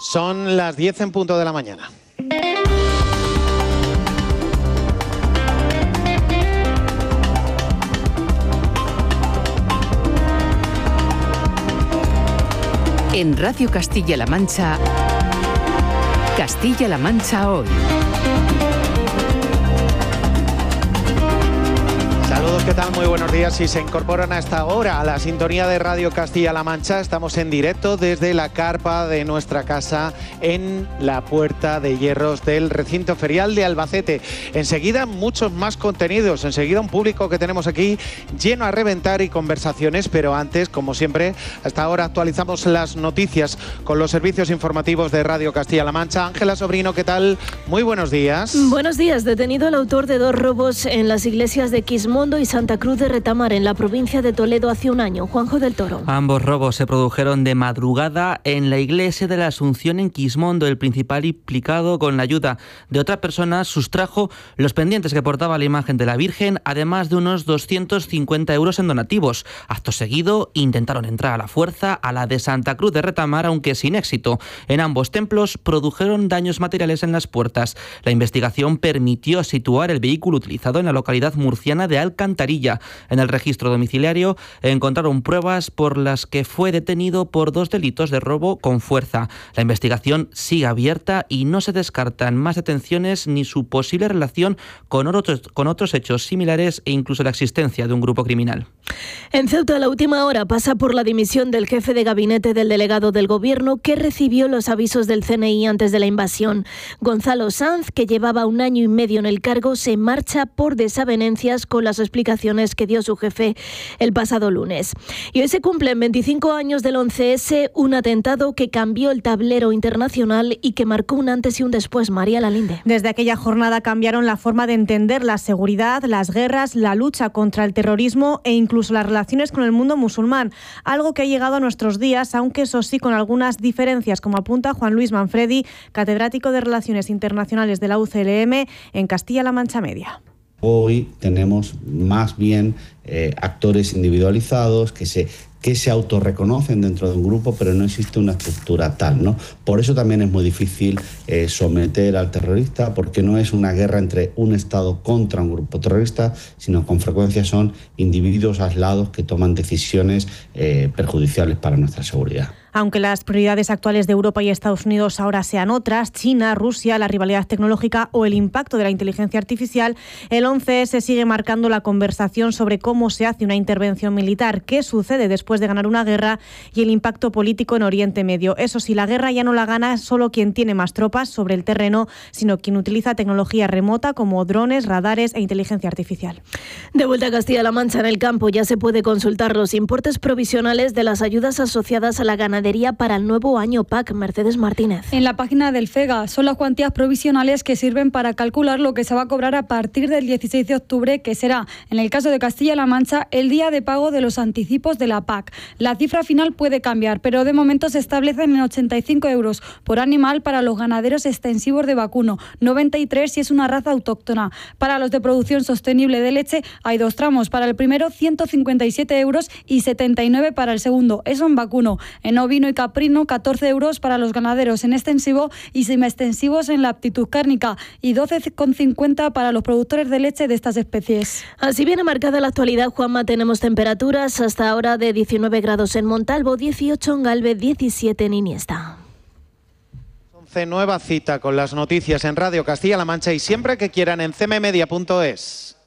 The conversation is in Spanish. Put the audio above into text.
Son las 10 en punto de la mañana. En Radio Castilla-La Mancha, Castilla-La Mancha hoy. Saludos, ¿qué tal? Muy buenos días. Si se incorporan a esta hora a la sintonía de Radio Castilla-La Mancha, estamos en directo desde la carpa de nuestra casa en la Puerta de Hierros del recinto ferial de Albacete. Enseguida muchos más contenidos, enseguida un público que tenemos aquí lleno a reventar y conversaciones, pero antes, como siempre, hasta ahora actualizamos las noticias con los servicios informativos de Radio Castilla-La Mancha. Ángela Sobrino, ¿qué tal? Muy buenos días. Buenos días. Detenido el autor de 2 robos en las iglesias de Quismondo y Santa Cruz de Retamar, en la provincia de Toledo, hace un año. Juanjo del Toro. Ambos robos se produjeron de madrugada en la iglesia de la Asunción en Quismondo. El principal implicado, con la ayuda de otra persona, sustrajo los pendientes que portaba la imagen de la Virgen, además de unos 250 euros en donativos. Acto seguido, intentaron entrar a la fuerza a la de Santa Cruz de Retamar, aunque sin éxito. En ambos templos produjeron daños materiales en las puertas. La investigación permitió situar el vehículo utilizado en la localidad murciana de Alcantarilla. En el registro domiciliario encontraron pruebas por las que fue detenido por 2 delitos de robo con fuerza. La investigación sigue abierta y no se descartan más detenciones ni su posible relación con otros hechos similares e incluso la existencia de un grupo criminal. En Ceuta, la última hora pasa por la dimisión del jefe de gabinete del delegado del Gobierno, que recibió los avisos del CNI antes de la invasión. Gonzalo Sanz, que llevaba 1 año y medio en el cargo, se marcha por desavenencias con las explicaciones que dio su jefe el pasado lunes. Y hoy se cumplen 25 años del 11S, un atentado que cambió el tablero internacional y que marcó un antes y un después. María Lalinde. Desde aquella jornada cambiaron la forma de entender la seguridad, las guerras, la lucha contra el terrorismo e incluso las relaciones con el mundo musulmán, algo que ha llegado a nuestros días, aunque eso sí con algunas diferencias, como apunta Juan Luis Manfredi, catedrático de Relaciones Internacionales de la UCLM en Castilla-La Mancha Media. Hoy tenemos más bien actores individualizados que se autorreconocen dentro de un grupo, pero no existe una estructura tal, ¿no? Por eso también es muy difícil someter al terrorista, porque no es una guerra entre un Estado contra un grupo terrorista, sino con frecuencia son individuos aislados que toman decisiones perjudiciales para nuestra seguridad. Aunque las prioridades actuales de Europa y Estados Unidos ahora sean otras, China, Rusia, la rivalidad tecnológica o el impacto de la inteligencia artificial, el 11S sigue marcando la conversación sobre cómo se hace una intervención militar, qué sucede después de ganar una guerra y el impacto político en Oriente Medio. Eso sí, la guerra ya no la gana solo quien tiene más tropas sobre el terreno, sino quien utiliza tecnología remota como drones, radares e inteligencia artificial. De vuelta a Castilla-La Mancha, en el campo ya se puede consultar los importes provisionales de las ayudas asociadas a la ganadería para el nuevo año PAC. Mercedes Martínez. En la página del FEGA son las cuantías provisionales que sirven para calcular lo que se va a cobrar a partir del 16 de octubre, que será, en el caso de Castilla-La Mancha, el día de pago de los anticipos de la PAC. La cifra final puede cambiar, pero de momento se establecen en 85 euros por animal para los ganaderos extensivos de vacuno, 93 si es una raza autóctona. Para los de producción sostenible de leche hay 2 tramos. Para el primero, 157 euros y 79 para el segundo. Eso en vacuno. En ovino y caprino, 14 euros para los ganaderos en extensivo y semiextensivos en la aptitud cárnica y 12,50 para los productores de leche de estas especies. Así viene marcada la actualidad, Juanma. Tenemos temperaturas hasta ahora de 19 grados en Montalvo, 18 en Galve, 17 en Iniesta. Nueva cita con las noticias en Radio Castilla-La Mancha y siempre que quieran en cmmedia.es.